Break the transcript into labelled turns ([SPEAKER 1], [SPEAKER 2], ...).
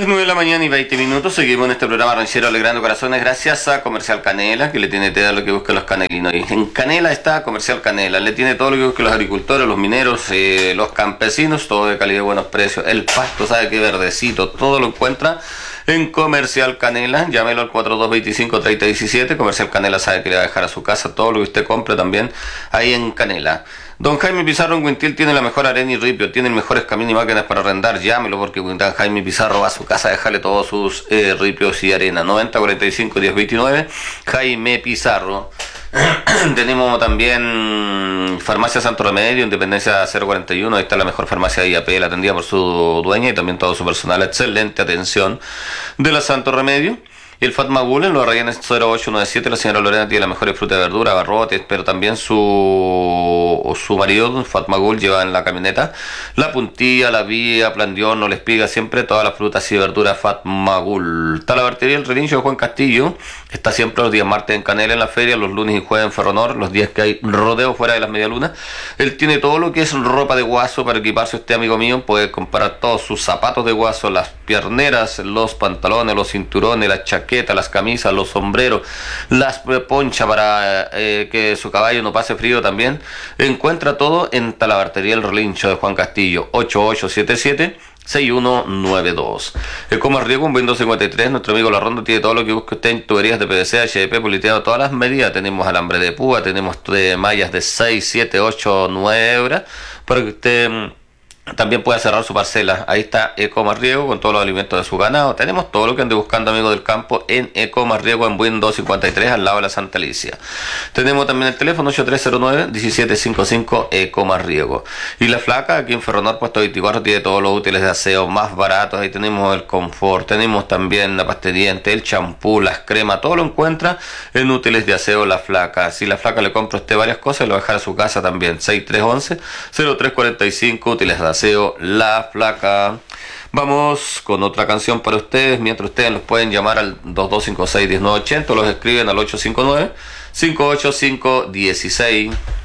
[SPEAKER 1] Las 9 de la mañana y 20 minutos, seguimos en este programa Ranchero Alegrando Corazones gracias a Comercial Canela, que le tiene todo lo que buscan los canelinos. Y en Canela está Comercial Canela, le tiene todo lo que buscan los agricultores, los mineros, los campesinos, todo de calidad y buenos precios. El pasto, sabe que verdecito, todo lo encuentra en Comercial Canela. Llámelo al 4225-3017. Comercial Canela sabe que le va a dejar a su casa todo lo que usted compre también ahí en Canela. Don Jaime Pizarro en Huintil tiene la mejor arena y ripio, tiene mejores caminos y máquinas para arrendar. Llámelo porque Don Jaime Pizarro va a su casa a dejarle todos sus ripios y arena. 9045-1029, Jaime Pizarro. Tenemos también Farmacia Santo Remedio, Independencia 041. Ahí está la mejor farmacia de IAP, la atendida por su dueña y también todo su personal. Excelente atención de la Santo Remedio. Y el Fatmagul en los Rayanes 0897, la señora Lorena tiene las mejores frutas y verduras, abarrotes, pero también su marido, Fatmagul, lleva en la camioneta la puntilla, la vía, plan de horno, la espiga, siempre todas las frutas y verduras Fatmagul. Está la vertería El Relincho de Juan Castillo, está siempre los días martes en Canela en la feria, los lunes y jueves en Ferronor, los días que hay rodeo fuera de las medialunas. Él tiene todo lo que es ropa de guaso para equiparse. Usted, amigo mío, puede comprar todos sus zapatos de guaso, las pierneras, los pantalones, los cinturones, las chaquetas, las camisas, los sombreros, las ponchas para que su caballo no pase frío también. Encuentra todo en Talabartería El Relincho de Juan Castillo, 8877-6192. Ecomas Riego, un Windows 53, nuestro amigo La Ronda tiene todo lo que busque usted en tuberías de PVC, HDP, politeado, todas las medidas. Tenemos alambre de púa, tenemos mallas de 6, 7, 8, 9 euros para que usted también puede cerrar su parcela. Ahí está Ecomar Riego con todos los alimentos de su ganado. Tenemos todo lo que ande buscando, amigos del campo, en Ecomar Riego en Buen 253 al lado de la Santa Alicia. Tenemos también el teléfono 8309-1755 Ecomar Riego. Y la flaca aquí en Ferronor Puesto 24 tiene todos los útiles de aseo más baratos. Ahí tenemos el confort, tenemos también la pasta de dientes, el champú, las cremas, todo lo encuentra en útiles de aseo la flaca. Si la flaca le compra a usted varias cosas, lo va a dejar a su casa también. 6311-0345 útiles de aseo La Flaca. Vamos con otra canción para ustedes, mientras ustedes los pueden llamar al 2256-1980 o los escriben al 859-585-16